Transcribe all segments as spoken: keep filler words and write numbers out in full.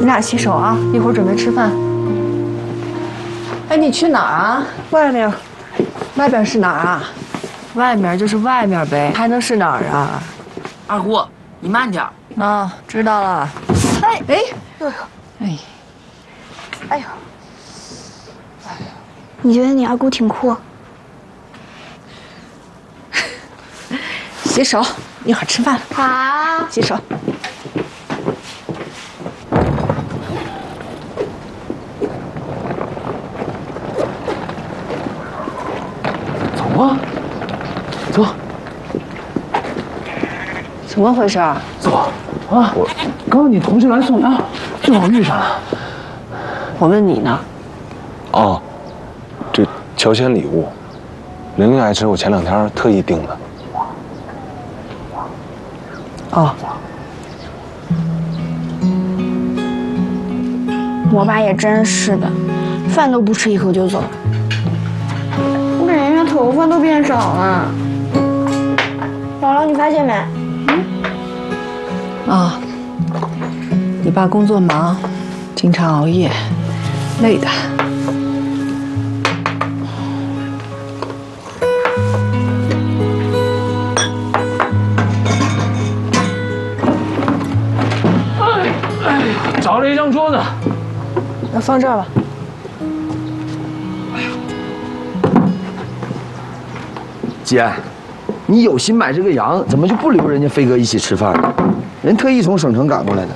你俩洗手啊，一会儿准备吃饭。哎，你去哪儿啊？ 外面， 外边是哪儿啊？ 外面就是外面呗，还能是哪儿啊？ 二姑，你慢点。 啊，知道了。 哎哎，哎， 哎呦，哎呀，你觉得你二姑挺酷？ 洗手，一会儿吃饭了。 好， 洗手。 走啊，走。 怎么回事啊？ 走啊！我刚刚你同事来送药，正好遇上了。 我问你呢。 哦，这乔迁礼物，玲玲爱吃，我前两天特意订的。 哦。 我爸也真是的，饭都不吃一口就走。我感觉他头发都变少了。姥姥，你发现没？ 啊，你爸工作忙，经常熬夜，累的。 找了一张桌子， 那放这儿吧。 姐，你有心买这个羊，怎么就不留人家飞哥一起吃饭呢？人特意从省城赶过来的。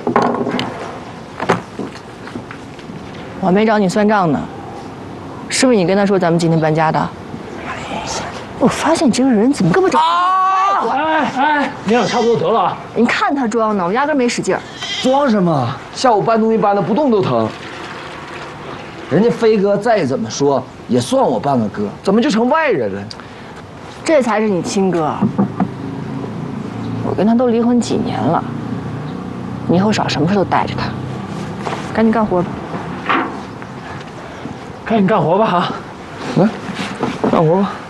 我没找你算账呢，是不是你跟他说咱们今天搬家的？我发现你这个人怎么根本就…… 哎哎，你俩差不多得了啊！ 你看他装的，我压根没使劲儿。 装什么？下午搬东西搬的不动都疼。人家飞哥再怎么说也算我半个哥，怎么就成外人了？ 这才是你亲哥。我跟他都离婚几年了，你以后少什么事都带着他。赶紧干活吧。 赶紧干活吧啊！ 来，干活吧。